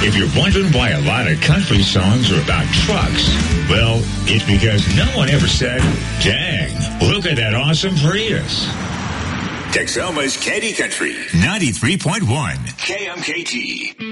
If you're wondering why a lot of country songs are about trucks, well, it's because no one ever said, dang, look at that awesome Prius. Texoma's Candy Country 93.1 KMKT.